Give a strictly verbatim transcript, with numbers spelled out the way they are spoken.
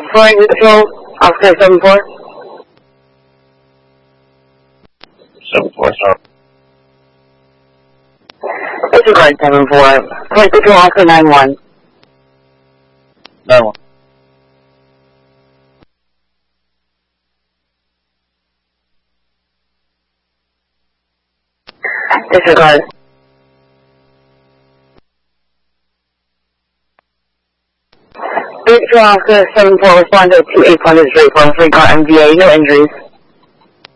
Flight Control, Oscar seven four. seven four, sorry. Disregard seven four. Flight Control, Oscar nine one. nine one. Disregard. Flight Control, Oscar seven four, respond to two eight hundred straight from Freecon M V A, no injuries.